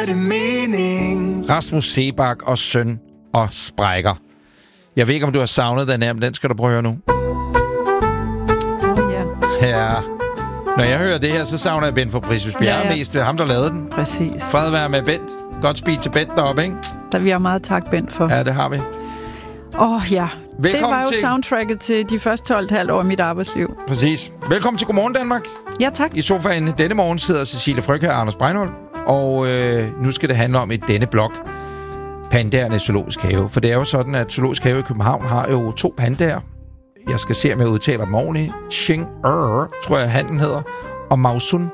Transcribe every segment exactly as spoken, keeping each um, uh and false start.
giver det mening. Rasmus Seebach og Søn og Sprækker. Jeg ved ikke, om du har savnet den her, men den skal du prøve at høre nu. Oh, ja. Ja. Når jeg hører det her, så savner jeg Bent fra Prismus Bjerre Ja, ja. mest. Det er ham, der lavede den. Præcis. Fred være med Bent. Godt speed til Bent deroppe, ikke? Der vi har meget tak, Bent, for. Ja, det har vi. Åh, oh, ja. Velkommen det var jo til... soundtracket til de første tolv komma fem år af mit arbejdsliv. Præcis. Velkommen til Godmorgen Danmark. Ja, tak. I sofaen denne morgen sidder Cecilie Frøkjær og Anders Breinholt. Og øh, nu skal det handle om i denne blok pandaerne i Zoologisk Have. For det er jo sådan, at Zoologisk Have i København har jo to pandaer. Jeg skal se, om jeg udtaler dem ordentligt. Xing-er, tror jeg, handen hedder. Og Mausun,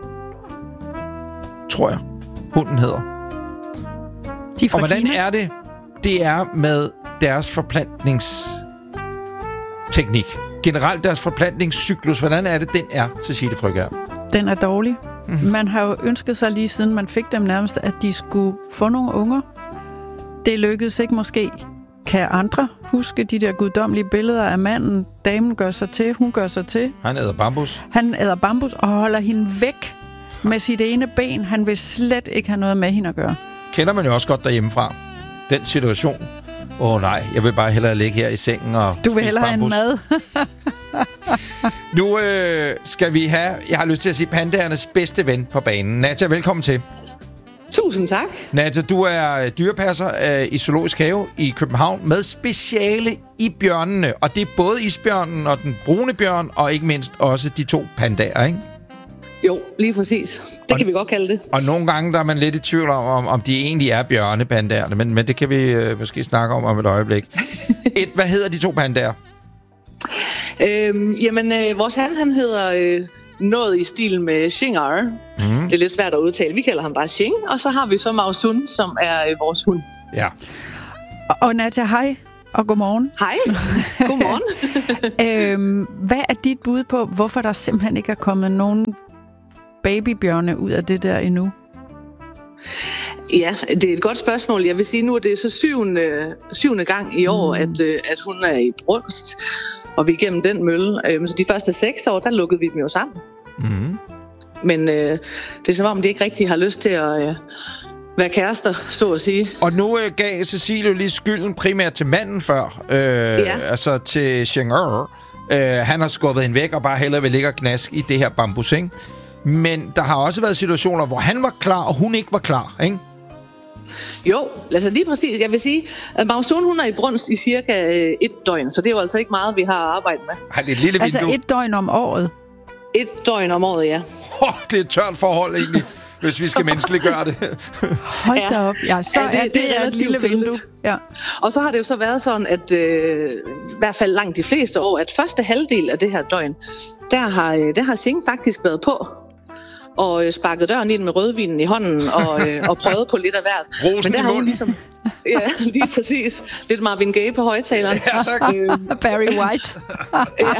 tror jeg, hunden hedder. De er fra Og hvordan Kina. er det? Det er med deres forplantningsteknik. Generelt deres forplantningscyklus. Hvordan er det, den er, Cecilie Frøkjær? Den er dårlig. Mm. Man har jo ønsket sig lige siden man fik dem nærmest, at de skulle få nogle unger. Det lykkedes ikke måske. Kan andre huske de der guddommelige billeder af manden? Damen gør sig til, hun gør sig til. Han æder bambus. Han æder bambus og holder hende væk med sit ene ben. Han vil slet ikke have noget med hende at gøre. Kender man jo også godt derhjemmefra. Den situation. Åh oh, nej, jeg vil bare hellere ligge her i sengen og Du vil spise hellere bambus. have en mad. Nu øh, skal vi have, jeg har lyst til at sige, pandaernes bedste ven på banen. Nadja, velkommen til. Tusind tak. Nadja, du er dyrepasser øh, i Zoologisk Have i København med speciale i bjørnene. Og det er både isbjørnen og den brune bjørn, og ikke mindst også de to pandaer, ikke? Jo, lige præcis. Det og, kan vi godt kalde det. Og nogle gange der er man lidt i tvivl om, om, om de egentlig er bjørnepandaerne, men, men det kan vi øh, måske snakke om om et øjeblik. Et, hvad hedder de to pandaer? Øhm, jamen, øh, vores han, han hedder øh, noget i stil med Xing-er. Mm. Det er lidt svært at udtale. Vi kalder ham bare Xing. Og så har vi så Mausun, som er øh, vores hund. Ja. Og, og Nadja, hej og godmorgen. Hej. Godmorgen. øhm, hvad er dit bud på, hvorfor der simpelthen ikke er kommet nogen babybjørne ud af det der endnu? Ja, det er et godt spørgsmål. Jeg vil sige, nu er det så syvende, syvende gang i år, mm. at, at hun er i brunst. Og vi er igennem den mølle. Så de første seks år, der lukkede vi dem jo sammen. Mm. Men øh, det er som om, de ikke rigtig har lyst til at øh, være kærester, så at sige. Og nu øh, gav Cecilie jo lige skylden primært til manden før. Øh, ja. Altså til Xing-er. Øh, han har skubbet hende væk og bare hellere vil ligge og knask i det her bambus, ikke? Men der har også været situationer, hvor han var klar, og hun ikke var klar, ikke? Jo, altså lige præcis. Jeg vil sige, at Mausun, hun er i brunst i cirka øh, et døgn, så det er jo altså ikke meget, vi har arbejdet med. Ej, det er et lille vindue. Altså et døgn om året? Et døgn om året, ja. Oh, det er et tørt forhold, egentlig, hvis vi skal menneskeliggøre det. Hold da op. Ja, så ja, det, er det, det er et lille vindue. Ja. Og så har det jo så været sådan, at øh, i hvert fald langt de fleste år, at første halvdel af det her døgn, der har, der har Xing faktisk været på. Og sparket døren ind med rødvinen i hånden og, øh, og prøvet på lidt af hvert. Rosen Men der i har hun munden. ligesom, ja, lige præcis. Lidt Marvin Gaye på højtaleren. Ja, tak. Øh, Barry White. ja.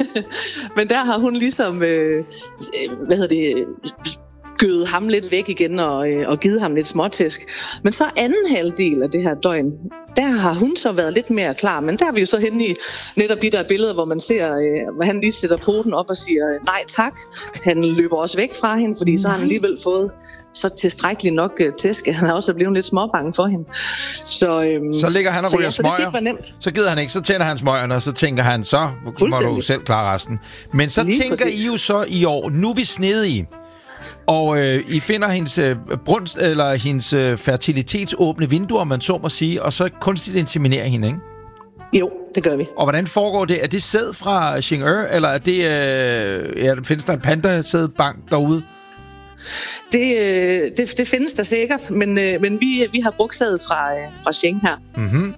Men der har hun ligesom, øh, hvad hedder det, gødet ham lidt væk igen og, øh, og givet ham lidt småtæsk. Men så anden halvdel af det her døgn, der har hun så været lidt mere klar. Men der er vi jo så henne i netop de der billeder, hvor man ser, øh, hvor han lige sætter poten op og siger nej tak. Han løber også væk fra hende, fordi så har han alligevel fået så tilstrækkeligt nok øh, tæsk, at han også er blevet lidt småbange for hende. Så, øhm, så ligger han og ryger ja, smøger. Så det skal ikke være nemt. Så gider han ikke, så tænder han smøgerne, og så tænker han, så må du selv klare resten. Men så lige tænker præcis. I jo så i år, nu er vi snedige. Og øh, I finder hendes øh, brunst, eller hendes øh, fertilitetsåbne vindue, om man så må sige, og så kunstigt inseminerer hende, ikke? Jo, det gør vi. Og hvordan foregår det? Er det sæd fra Xing-er, eller er det, øh, ja, findes der en panda-sædbank derude? Det, øh, det, det findes der sikkert, men, øh, men vi, vi har brugt sæd fra, øh, fra Xing her. Mhm.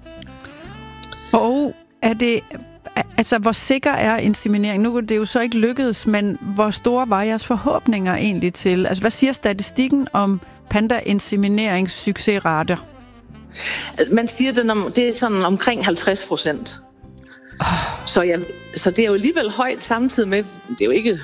Og er det... Altså, hvor sikker er inseminering? Nu er det jo så ikke lykkedes, men hvor store var jeres forhåbninger egentlig til? Altså, hvad siger statistikken om panda-insemineringssuccesrater? Man siger, det, det er sådan omkring halvtreds procent. Oh. Så, ja, så det er jo alligevel højt samtidig med, det er jo ikke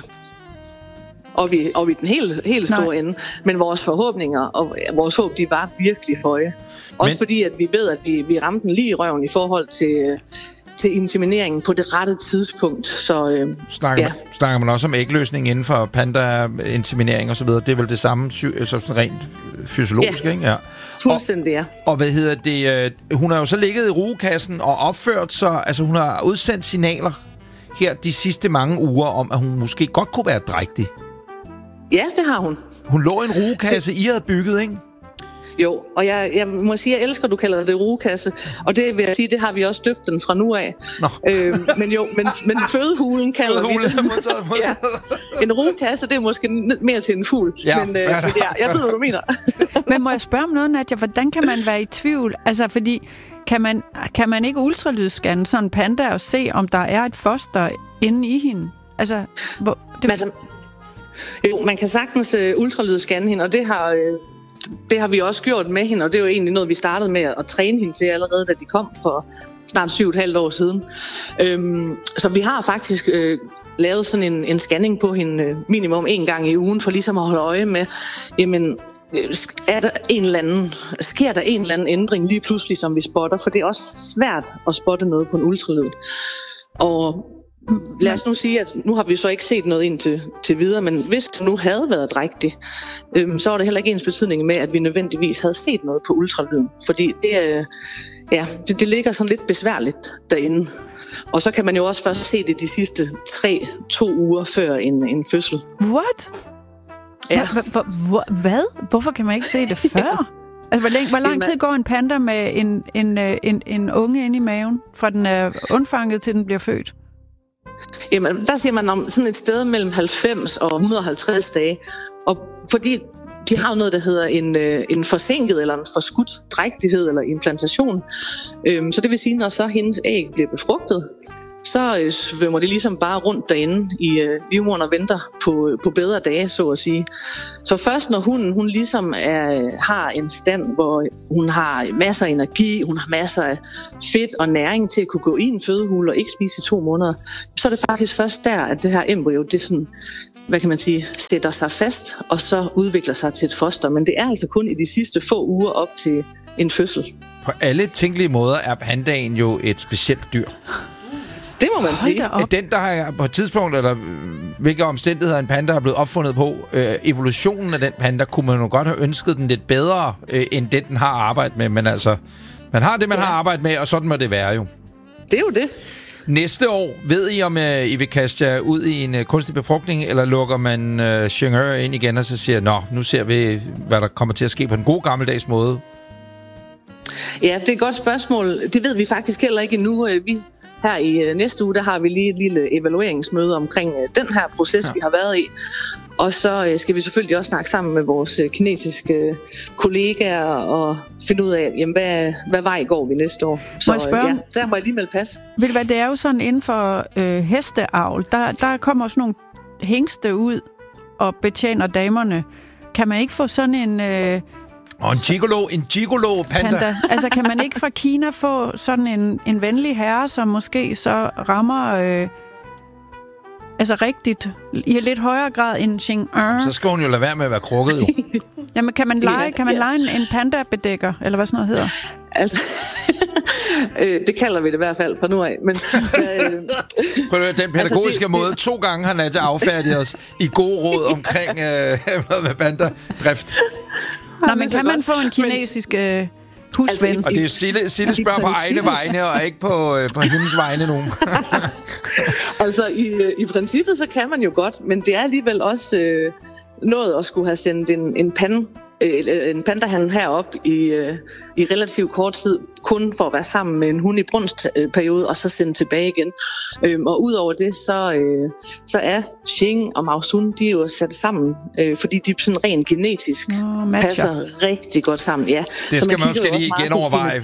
op i, op i den helt, helt store ende, men vores forhåbninger og vores håb, de var virkelig høje. Også men... fordi, at vi ved, at vi, vi ramte den lige i røven i forhold til... til insemineringen på det rette tidspunkt. Så, øh, snakker, ja. man, snakker man også om ægløsning inden for panda-inseminering og så videre? Det er vel det samme, så sådan rent fysiologisk, ja. ikke? Ja. Fuldstændig, ja. Og, og hvad hedder det? Øh, hun har jo så ligget i rugekassen og opført sig, altså hun har udsendt signaler her de sidste mange uger om, at hun måske godt kunne være drægtig. Ja, det har hun. Hun lå i en rugekasse, I havde bygget, ikke? Jo, og jeg, jeg må sige, jeg elsker, at du kalder det rugekasse. Og det vil jeg sige, det har vi også døbt den fra nu af. Øh, men jo, men, men fødehulen kalder fødehulen vi det. Modtaget, modtaget. Ja. En rugekasse, det er måske mere til en fugl. Ja, men øh, ja, jeg ved, hvad du mener. Men må jeg spørge om noget, Nadia? Hvordan kan man være i tvivl? Altså, fordi kan man, kan man ikke ultralydsscanne sådan en panda og se, om der er et foster inde i hende? Altså, hvor, det... altså jo, man kan sagtens uh, ultralydsscanne hende, og det har... Uh, Det har vi også gjort med hende, og det er jo egentlig noget, vi startede med at træne hende til allerede, da de kom for snart syv og et halvt år siden. Øhm, så vi har faktisk øh, lavet sådan en, en scanning på hende øh, minimum en gang i ugen, for ligesom at holde øje med, jamen, er der en eller anden, sker der en eller anden ændring lige pludselig, som vi spotter, for det er også svært at spotte noget på en ultralyd. Og lad os nu sige, at nu har vi så ikke set noget ind til, til videre, men hvis det nu havde været drægtig, øhm, så var det heller ikke ens betydning med, at vi nødvendigvis havde set noget på ultralyden. Fordi det, øh, ja, det, det ligger sådan lidt besværligt derinde. Og så kan man jo også først se det de sidste tre, to uger før en, en fødsel. What? Ja. Hvad? Hvorfor kan man ikke se det før? Altså, hvor, længe, hvor lang tid går en panda med en, en, en, en unge inde i maven, fra den er undfanget til den bliver født? Jamen, der siger man om sådan et sted mellem halvfems og et hundrede og halvtreds dage. Og fordi de har jo noget, der hedder en, en forsinket eller en forskudt drægtighed eller implantation. Øhm, så det vil sige, når så hendes æg bliver befrugtet, så øh, svømmer det ligesom bare rundt derinde i øh, livmoderen og venter på, på bedre dage, så at sige. Så først når hunden hun ligesom er, har en stand, hvor hun har masser af energi, hun har masser af fedt og næring til at kunne gå i en fødehule og ikke spise i to måneder, så er det faktisk først der, at det her embryo, det sådan, hvad kan man sige, sætter sig fast og så udvikler sig til et foster. Men det er altså kun i de sidste få uger op til en fødsel. På alle tænkelige måder er pandaen jo et specielt dyr. Det må man sige. Den, der har på et tidspunkt, eller hvilke omstændigheder en panda er blevet opfundet på, øh, evolutionen af den panda, kunne man jo godt have ønsket den lidt bedre, øh, end det, den har arbejdet med. Men altså, man har det, man ja. har arbejdet med, og sådan må det være jo. Det er jo det. Næste år, ved I, om øh, I vil kaste jer ud i en øh, kunstig befrugtning, eller lukker man øh, Chang'e ind igen, og så siger, nå, nu ser vi, hvad der kommer til at ske på den gode gammeldags måde? Ja, det er et godt spørgsmål. Det ved vi faktisk heller ikke endnu. Vi Her i næste uge, der har vi lige et lille evalueringsmøde omkring den her proces, ja. vi har været i. Og så skal vi selvfølgelig også snakke sammen med vores kinesiske kollegaer og finde ud af, jamen, hvad, hvad vej går vi næste år. Så må jeg spørge? Ja, der må jeg lige melde pas. Ved du hvad, det er jo sådan inden for øh, hesteavl, der, der kommer også nogle hængste ud og betjener damerne. Kan man ikke få sådan en... Øh, Og en gigolo, en gigolo panda. panda. Altså, kan man ikke fra Kina få sådan en, en venlig herre, som måske så rammer øh, altså rigtigt i lidt højere grad end Chang'e? Så skal hun jo lade være med at være krukket, jo. Jamen, kan man lege, ja, kan man ja. lege en, en panda-bedækker, eller hvad sådan noget hedder? Altså, øh, det kalder vi det i hvert fald fra nu af. Men, øh, Prøv at den pædagogiske altså, det, måde. Det... To gange har Nadia affærdiget os i gode råd omkring øh, med panda-drift. Nå, men kan man få en kinesisk øh, husven? Altså, og det er Sille, Sille spørger på egne vegne, og ikke på, øh, på hendes vegne nu. Altså, i, i princippet, så kan man jo godt, men det er alligevel også øh, noget at skulle have sendt en, en pande, øh, en pandahan herop i, øh, i relativt kort tid, kun for at være sammen med en hund i brunstperiode, og så sende tilbage igen. Øhm, og udover det, så, øh, så er Xing og Maosun, de er jo sat sammen, øh, fordi de sådan rent genetisk oh, passer rigtig godt sammen. Ja. Det så skal man måske lige genoverveje.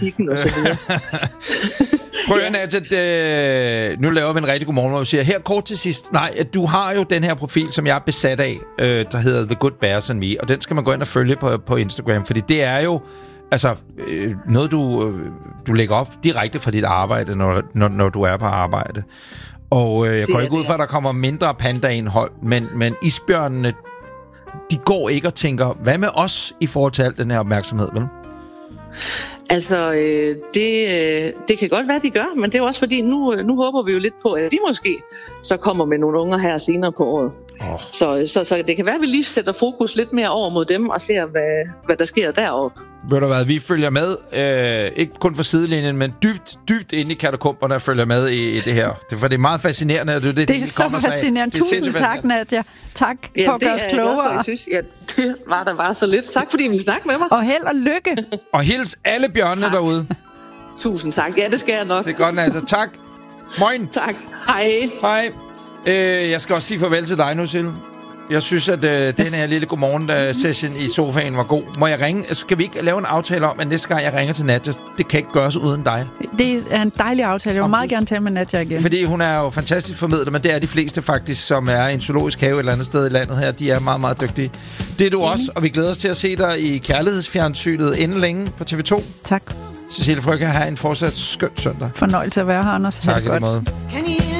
Prøv at at øh, nu laver vi en rigtig god morgen, hvor vi siger, her kort til sidst, nej, du har jo den her profil, som jeg er besat af, øh, der hedder The Good Bears and Me, og den skal man gå ind og følge på, på Instagram, fordi det er jo altså øh, noget, du, øh, du lægger op direkte fra dit arbejde, når, når, når du er på arbejde. Og øh, jeg går ikke ud fra, at der kommer mindre panda-indhold, men, men isbjørnene, de går ikke og tænker, hvad med os i forhold til al den her opmærksomhed, vel? Altså, øh, det, øh, det kan godt være, de gør, men det er jo også fordi, nu, nu håber vi jo lidt på, at de måske så kommer med nogle unger her senere på året. Oh. Så, så, så det kan være, at vi lige sætter fokus lidt mere over mod dem og ser, hvad, hvad der sker deroppe. Ved du hvad, vi følger med, øh, ikke kun fra sidelinjen, men dybt, dybt inde i katakomberne og følger med i, i det her. Det, for det er meget fascinerende, at det, det, det er så fascinerende. Tusind tak, Nadia. Tak ja, for at gøre os klogere. Jeg synes, ja, det var der bare så lidt. Tak, fordi I ville snakke med mig. Og held og lykke. Og hils alle bjørnene tak. Derude. Tusind tak. Ja, det skal jeg nok. Det er godt, Nadia. Tak. Moin. Tak. Hej. Hej. Øh, jeg skal også sige farvel til dig nu, Sille. Jeg synes, at øh, den her lille godmorgen-session i sofaen var god. Må jeg ringe? Skal vi ikke lave en aftale om, at næste gang jeg ringer til Nadia, det kan ikke gøres uden dig? Det er en dejlig aftale. Jeg vil meget gerne tale med Nadia igen. Fordi hun er jo fantastisk formidler, men det er de fleste faktisk, som er i en zoologisk have et eller andet sted i landet her. De er meget, meget dygtige. Det er du Enig. Også, og vi glæder os til at se dig i Kærlighedsfjernsynet inden længe på T V to. Tak. Cecilie Frøkjær, have en fortsat skøn søndag. Fornøjelse at være her, Anders. Tak i lige måde.